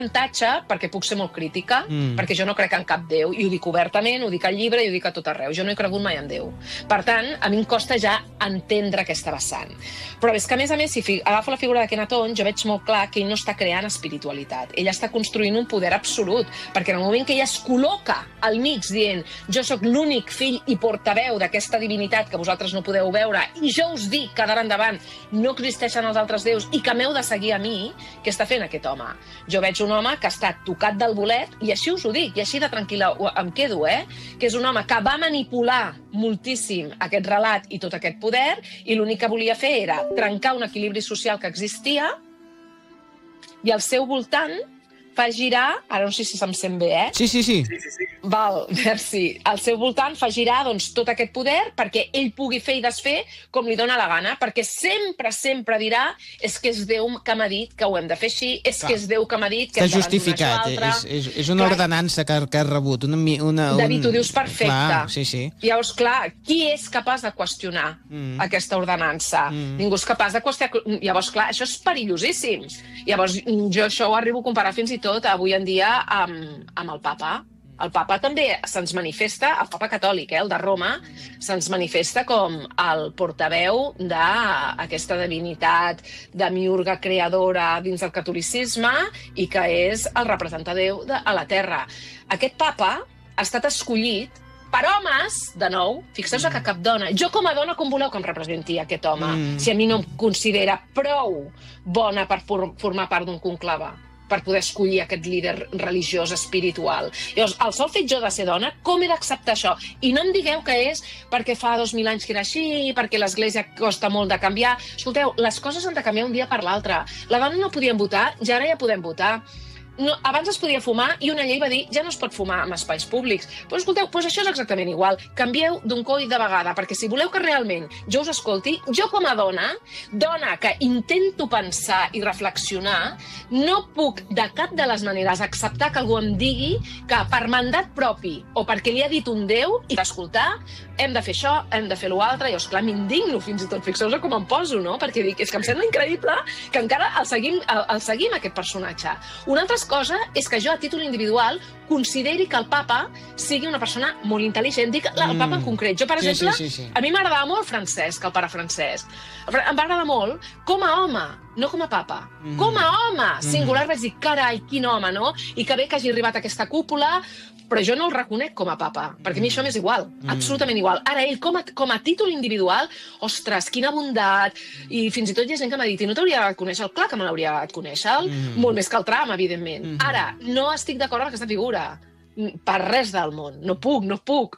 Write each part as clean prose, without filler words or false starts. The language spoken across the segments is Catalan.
avantatge perquè puc ser molt crítica, perquè jo no crec en cap Déu, i ho dic obertament, ho dic al llibre i ho dic a tot arreu. Jo no he cregut mai en Déu. Per tant, a mi em costa ja entendre aquesta vessant. Però és que, a més, si agafo la figura de Kenaton, jo veig molt clar que ell no està creant espiritualitat. Ell està construint un poder absolut, perquè en el moment que ell es col·loca al mig dient jo sóc l'únic fill i portaveu d'aquesta divinitat que vosaltres no podeu veure, i jo us dic que d'ara endavant no existeixen els altres déus i que m'heu de seguir a mi, què està fent aquest home? Jo veig un home que està tocat del bolet, i així us ho dic, i així de tranquil·la em quedo, que és un home que va manipular moltíssim aquest relat i tot aquest poder, i l'únic que volia fer era trencar un equilibri social que existia, i al seu voltant fa girar, ara no sé si se'm sent bé, Sí. Val, merci. Al seu voltant fa girar doncs, tot aquest poder perquè ell pugui fer i desfer com li dóna la gana, perquè sempre dirà és que és Déu que m'ha dit que ho hem de fer així, és que és Déu que m'ha dit que hem d'abandonnar això altre. És una ordenança que ha rebut. David, ho dius perfecte. Clar, sí. Llavors, clar, qui és capaç de qüestionar aquesta ordenança? Ningú és capaç de qüestionar. Llavors, clar, això és perillosíssim. Llavors, jo això ho arribo a comparar fins i tot avui en dia amb el papa. El papa també se'ns manifesta, el papa catòlic, el de Roma, se'ns manifesta com el portaveu d'aquesta divinitat demiurga creadora dins del catolicisme i que és el representadeu a la Terra. Aquest papa ha estat escollit per homes, de nou, fixeu-vos que cap dona. Jo com a dona, com voleu que em representi aquest home? Si a mi no em considera prou bona per formar part d'un conclave, per poder escollir aquest líder religiós espiritual. Llavors, el sol fet jo de ser dona, com he d'acceptar això? I no em digueu que és perquè fa 2000 anys que era així, perquè l'Església costa molt de canviar. Escolteu, les coses han de canviar un dia per l'altre. La dona no podien votar, ja ara ja podem votar. No, abans es podia fumar i una llei va dir ja no es pot fumar en espais públics. Però escolteu, doncs això és exactament igual. Canvieu d'un coll de vegada, perquè si voleu que realment jo us escolti, jo com a dona que intento pensar i reflexionar, no puc de cap de les maneres acceptar que algú em digui que per mandat propi o perquè li ha dit un Déu i d'escoltar, hem de fer això, hem de fer l'altre, i esclar, m'indigno fins i tot, fixeu-vos com em poso, no? Perquè dic, és que em sembla increïble que encara el seguim aquest personatge. Una altra cosa és que jo, a títol individual, consideri que el papa sigui una persona molt intel·ligent. Dic el papa en concret. Jo, per exemple, a mi m'agradava molt Francesc, el pare Francesc. Em va agradar molt com a home, no com a papa. Com a home singular vaig dir, carai, quin home, no? I que bé que hagi arribat a aquesta cúpula, però jo no el reconec com a papa, perquè a mi això m'és igual, absolutament igual. Ara, ell, com a títol individual, ostres, quina bondat, i fins i tot hi ha gent que m'ha dit, i no t'hauria de conèixer? Clar que me l'hauria de conèixer, molt més que el tram, evidentment. Ara, no estic d'acord amb aquesta figura, per res del món, no puc.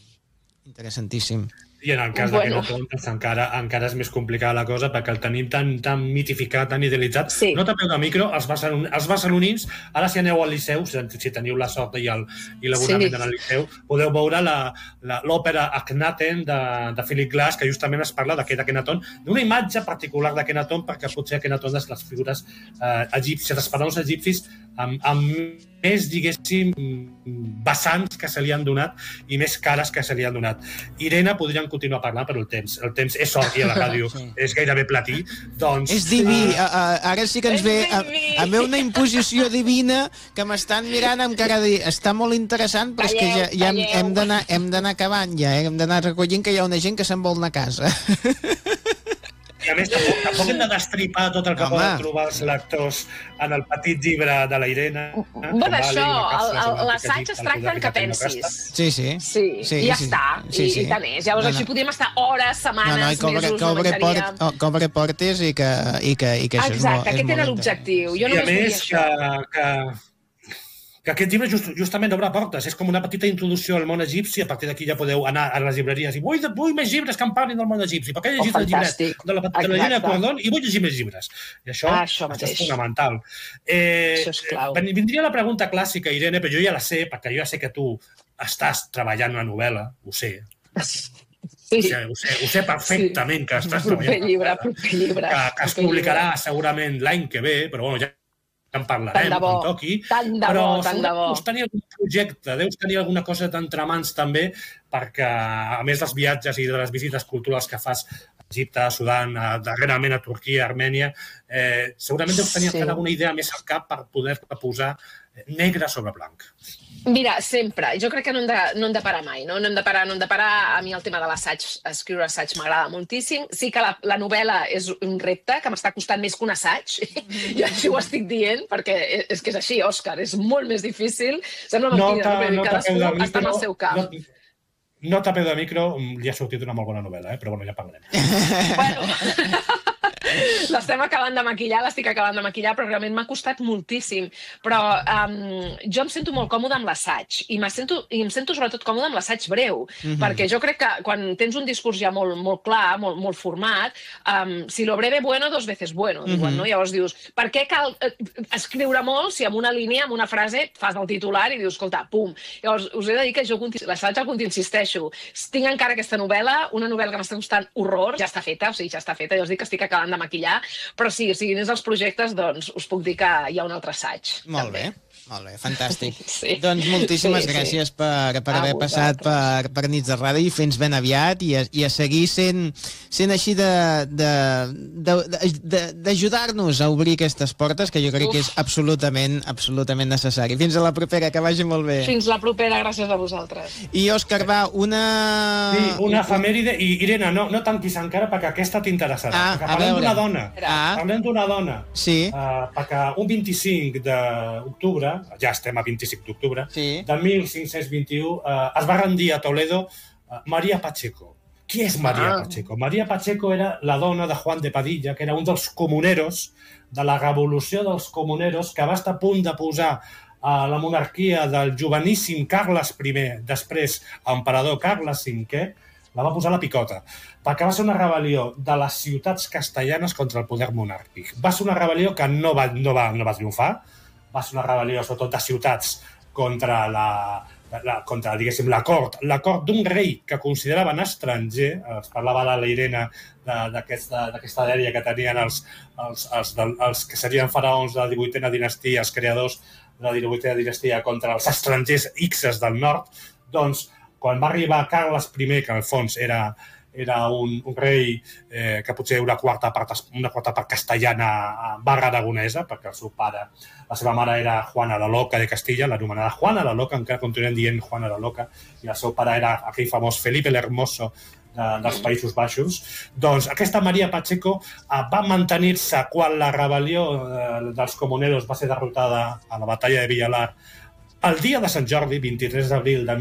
Interessantíssim. I en el cas de Kenaton encara és més complicada la cosa perquè el tenim tan mitificat, tan idealitzat. No tapeu de micro, els barcelonins, ara si aneu al Liceu, si teniu la sort i l'abonament al Liceu, podeu veure l'òpera Akhenaten de Philip Glass, que justament es parla de Kenaton, d'una imatge particular de Kenaton, perquè potser Kenaton és les figures egípcies, els faraons egipcis amb més, diguéssim, vessants que se li han donat i més cares que se li han donat. Irene, podríem continuar parlant, però el temps és sortir a la ràdio, és gairebé platí. És diví, ara sí que ens ve a ve una imposició divina que m'estan mirant amb cara de dir, està molt interessant, però és que ja hem d'anar acabant, hem d'anar recollint que hi ha una gent que se'n vol anar a casa. I a més, tampoc hem de destripar tot el que poden trobar els lectors en el petit llibre de la Irene. Això, l'assaig es tracta en que pensis. Sí, i ja està, i tant és. Llavors així podríem estar hores, setmanes, mesos, no m'entendríem. Que obre portes i que això és molt... Exacte, aquest era l'objectiu. I a més, que aquest llibre justament obre portes, és com una petita introducció al món egipci, a partir d'aquí ja podeu anar a les llibreries i vull més llibres que em parlin del món egipci, perquè he llegit el llibret de la Gina Cordon i vull llegir més llibres. I això és fonamental. Vindria la pregunta clàssica, Irene, però jo ja la sé, perquè jo ja sé que tu estàs treballant una novel·la, ho sé. Ho sé perfectament que estàs treballant una novel·la, que es publicarà segurament l'any que ve, però bueno, ja en parlarem quan toqui, però deus tenir algun projecte, deus tenir alguna cosa d'entremans també, perquè a més dels viatges i de les visites culturals que fas Egipte, a Sudan, darrerament a Turquia, a Armènia, segurament deus tenir alguna idea més al cap per poder posar negre sobre blanc. Mira, sempre. Jo crec que no hem de parar mai, no? No hem de parar. A mi el tema de l'assaig, escriure assaig m'agrada moltíssim. Sí que la novel·la és un repte que m'està costant més que un assaig. I així ho estic dient, perquè és que és així, Òscar, és molt més difícil. Sembla mentida, però cadascú està en el seu camp. Nota peu de micro, li ha sortit una molt bona novel·la, però bueno, ja parlarem. Bueno... L'estem acabant de maquillar, l'estic acabant de maquillar, però realment m'ha costat moltíssim. Però jo em sento molt còmode amb l'assaig i em sento sobretot còmode amb l'assaig breu, perquè jo crec que quan tens un discurs ja molt clar, molt format, si lo breve bueno, dos veces bueno, diuen, no? Llavors dius, per què cal escriure molt si amb una línia, amb una frase, fas el titular i dius, escolta, pum. Llavors, us he de dir que jo l'assaig al insisteixo. Tinc encara aquesta novel·la, una novel·la que m'està costant horror, ja està feta, ja us dic que estic acabant de maquillar, però sí, si dins els projectes, doncs us puc dir que hi ha un altre assaig. Molt bé, fantàstic. Doncs moltíssimes gràcies per haver passat per Nits de Ràdio i fins ben aviat i a seguir sent així d'ajudar-nos a obrir aquestes portes, que jo crec que és absolutament necessari. Fins a la propera, que vagi molt bé. Fins la propera, gràcies a vosaltres. I Òscar, va, una efemèride, i Irene, no tanquis encara perquè aquesta t'interessarà. Parlem d'una dona. Sí. Perquè un 25 d'octubre, ja estem a 25 d'octubre, de 1521, es va rendir a Toledo María Pacheco. Qui és María Pacheco? María Pacheco era la dona de Juan de Padilla, que era un dels comuneros de la revolució dels comuneros, que va estar a punt de posar a la monarquia del joveníssim Carles I, després emperador Carles V, la va posar a la picota, perquè va ser una rebel·lió de les ciutats castellanes contra el poder monàrquic. Va ser una rebel·lió que no va triomfar, va ser una rebel·lió sobretot de ciutats contra diguéssim, la cort d'un rei que consideraven estranger. Es parlava a la Irene d'aquesta dèria que tenien els que serien faraons de la 18a dinastia, els creadors de la 18a dinastia contra els estrangers Xs del nord. Doncs quan va arribar Carles I, que en el fons era un rei que potser una quarta part castellana barra aragonesa, perquè el seu pare, la seva mare era Juana la Loca de Castilla, l'anomenada Juana la Loca, encara continuem dient Juana la Loca, i el seu pare era aquell famós Felipe el Hermoso dels Països Baixos. Doncs aquesta María Pacheco va mantenir-se quan la rebel·lió dels comuneros va ser derrotada a la batalla de Villalar el dia de Sant Jordi, 23 d'abril de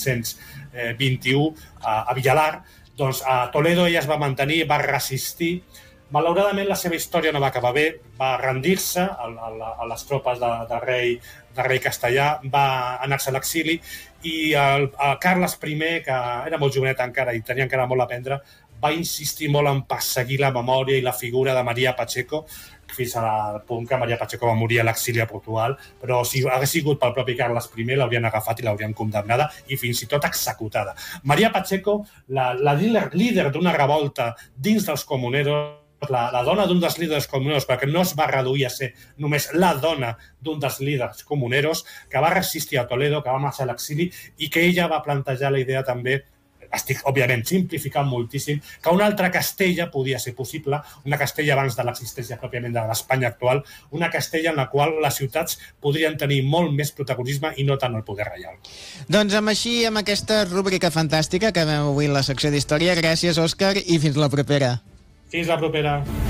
1521, a Villalar. Doncs a Toledo ella es va mantenir, va resistir. Malauradament la seva història no va acabar bé, va rendir-se a les tropes del rei castellà, va anar-se a l'exili i el Carles I, que era molt jovenet encara i tenia encara molt a aprendre, va insistir molt en perseguir la memòria i la figura de María Pacheco, fins al punt que María Pacheco va morir a l'exili a Portugal, però si hagués sigut pel propi Carles I l'haurien agafat i l'haurien condemnada i fins i tot executada. María Pacheco, la líder d'una revolta dins dels comuneros, la dona d'un dels líders comuneros, perquè no es va reduir a ser només la dona d'un dels líders comuneros, que va resistir a Toledo, que va marxar a l'exili i que ella va plantejar la idea també, estic, òbviament, simplificant moltíssim, que una altra Castella podia ser possible, una Castella abans de l'existència pròpiament de l'Espanya actual, una Castella en la qual les ciutats podrien tenir molt més protagonisme i no tant el poder reial. Doncs amb aquesta rúbrica fantàstica que acabem avui en la secció d'Història, gràcies, Òscar, i fins la propera. Fins la propera.